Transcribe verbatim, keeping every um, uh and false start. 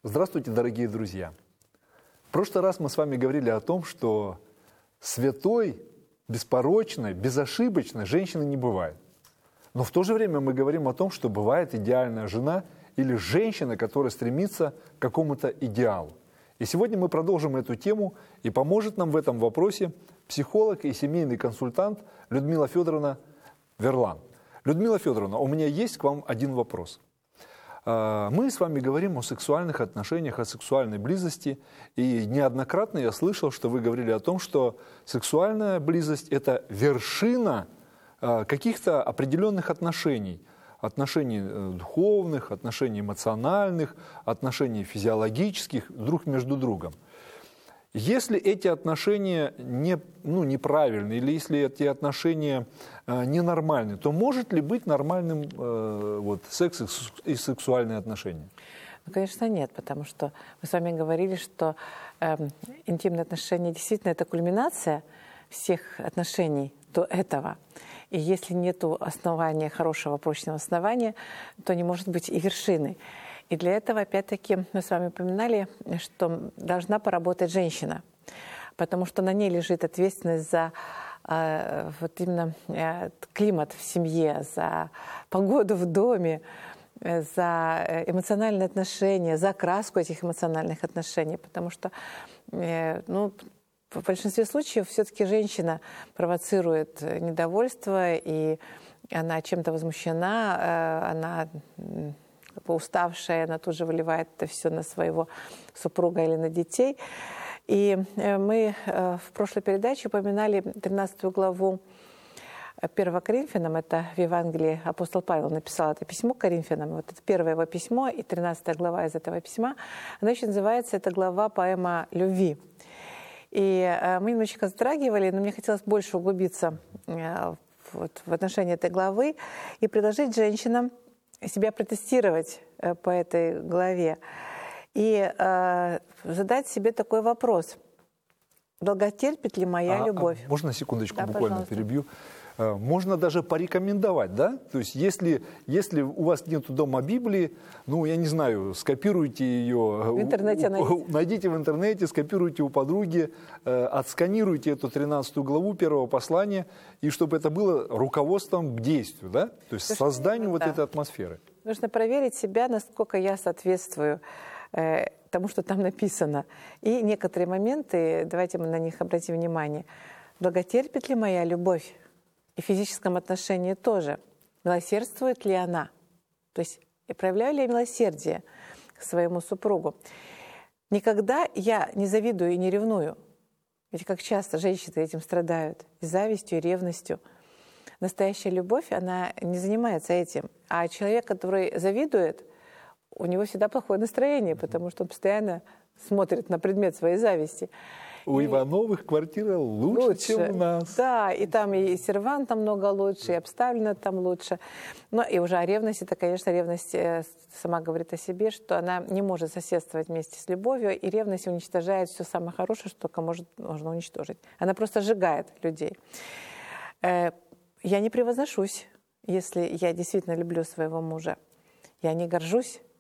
Здравствуйте, дорогие друзья! В прошлый раз мы с вами говорили о том, что святой, беспорочной, безошибочной женщины не бывает. Но в то же время мы говорим о том, что бывает идеальная жена или женщина, которая стремится к какому-то идеалу. И сегодня мы продолжим эту тему, и поможет нам в этом вопросе психолог и семейный консультант Людмила Федоровна Верлан. Людмила Федоровна, у меня есть к вам один вопрос. Мы с вами говорим о сексуальных отношениях, о сексуальной близости, и неоднократно я слышал, что вы говорили о том, что сексуальная близость – это вершина каких-то определенных отношений, отношений духовных, отношений эмоциональных, отношений физиологических друг между другом. Если эти отношения не, ну, неправильны, или если эти отношения э, ненормальны, то может ли быть нормальным э, вот, секс и сексуальные отношения? Ну, конечно, нет, потому что мы с вами говорили, что э, интимные отношения действительно это кульминация всех отношений до этого. И если нет основания, хорошего, прочного основания, то не может быть и вершины. И для этого, опять-таки, мы с вами упоминали, что должна поработать женщина, потому что на ней лежит ответственность за э, вот именно э, климат в семье, за погоду в доме, э, за эмоциональные отношения, за окраску этих эмоциональных отношений, потому что, э, ну, в большинстве случаев все-таки женщина провоцирует недовольство, и она чем-то возмущена, э, она... уставшая, она тут же выливает это все на своего супруга или на детей. И мы в прошлой передаче упоминали тринадцатую главу первого Коринфянам, это в Евангелии апостол Павел написал это письмо к Коринфянам, вот это первое его письмо и тринадцатая глава из этого письма, она еще называется, эта глава поэма любви. И мы немножечко затрагивали, но мне хотелось больше углубиться вот в отношении этой главы и предложить женщинам себя протестировать э, по этой главе и э, задать себе такой вопрос. Долготерпит ли моя а, любовь? А можно секундочку, да, буквально пожалуйста. перебью? Можно даже порекомендовать, да? То есть если, если у вас нет дома Библии, ну, я не знаю, скопируйте ее. В интернете найдите. Найдите в интернете, скопируйте у подруги, отсканируйте эту тринадцатую главу первого послания, и чтобы это было руководством к действию, да? То есть Совершенно созданию да. вот этой атмосферы. Нужно проверить себя, насколько я соответствую э, тому, что там написано. И некоторые моменты, давайте мы на них обратим внимание. Долготерпит ли моя любовь? И в физическом отношении тоже. Милосердствует ли она? То есть проявляю ли я милосердие к своему супругу? Никогда я не завидую и не ревную. Ведь как часто женщины этим страдают. И завистью, и ревностью. Настоящая любовь, она не занимается этим. А человек, который завидует, у него всегда плохое настроение, потому что он постоянно смотрит на предмет своей зависти. У и Ивановых квартира лучше, лучше, чем у нас. Да, и там и сервант намного лучше, и обставлено там лучше. Но и уже о ревности, это, конечно, ревность сама говорит о себе, что она не может соседствовать вместе с любовью, и ревность уничтожает все самое хорошее, что только может, можно уничтожить. Она просто сжигает людей. Я не превозношусь, если я действительно люблю своего мужа. Я не горжусь,